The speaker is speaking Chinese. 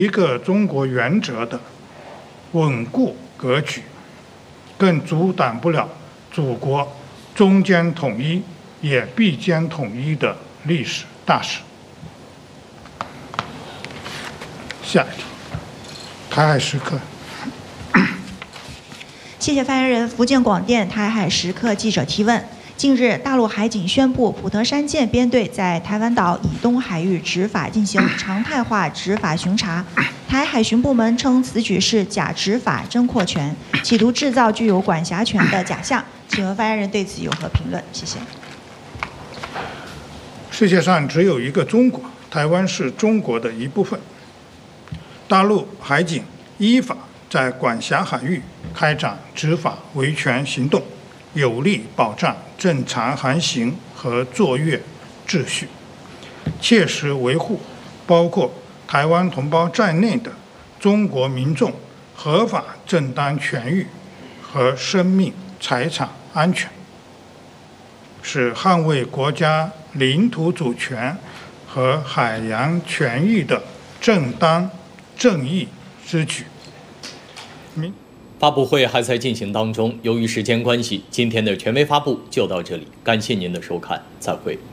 一个中国原则的稳固格局，更阻挡不了祖国终将统一也必将统一的历史大势。下一题，台海时刻。 谢谢发言人。福建广电台海时刻记者提问：近日，大陆海警宣布，普特山舰编队在台湾岛以东海域执法进行常态化执法巡查。台海巡部门称此举是假执法真扩权，企图制造具有管辖权的假象。请问发言人对此有何评论？谢谢。 世界上只有一个中国，台湾是中国的一部分。大陆海警依法在管辖海域开展执法维权行动，有力保障正常航行和作业秩序，切实维护包括台湾同胞在内的中国民众合法正当权益和生命财产安全，是捍卫国家领土主权和海洋权益的正当正义之举。 发布会还在进行当中，由于时间关系，今天的权威发布就到这里，感谢您的收看，再会。